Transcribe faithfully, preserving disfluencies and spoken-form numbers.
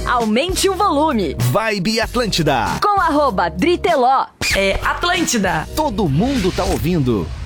aumente o volume. Vibe Atlântida. Com arroba Driteló. É Atlântida. Todo mundo tá ouvindo.